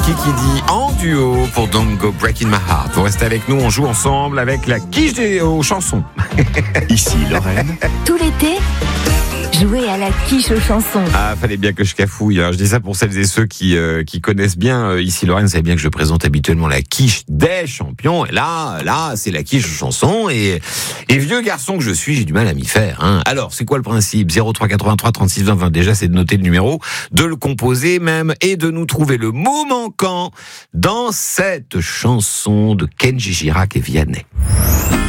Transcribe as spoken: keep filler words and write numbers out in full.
Kiki dit en duo pour Don't Go Breaking My Heart. Vous restez avec nous, on joue ensemble avec la quiche des aux chansons. Ici Lorraine. Tout l'été, jouez à la quiche aux chansons. Ah, fallait bien que je cafouille. Hein. Je dis ça pour celles et ceux qui euh, qui connaissent bien euh, ici Lorraine. Vous savez bien que je présente habituellement la quiche des champions. Et là, là, c'est la quiche aux chansons. Et, et vieux garçon que je suis, j'ai du mal à m'y faire. Hein. Alors, c'est quoi le principe ? zéro trois quatre-vingt-trois trente-six vingt vingt. Déjà, c'est de noter le numéro, de le composer même, et de nous trouver le mot manquant dans cette chanson de Kenji Girac et Vianney.